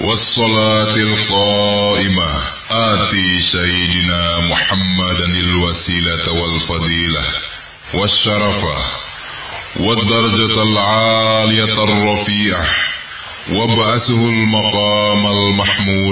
والصلاة القائمة آتي سيدنا محمدا الوسيلة والفضيلة والشرفة والدرجة العالية الرفيعة وابعثه المقام المحمود